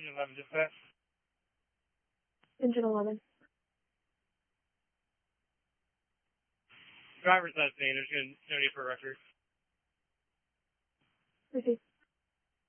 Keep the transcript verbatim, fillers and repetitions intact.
Engine eleven dispatch. Engine eleven. Driver's not saying there's no need for a record. Proceed.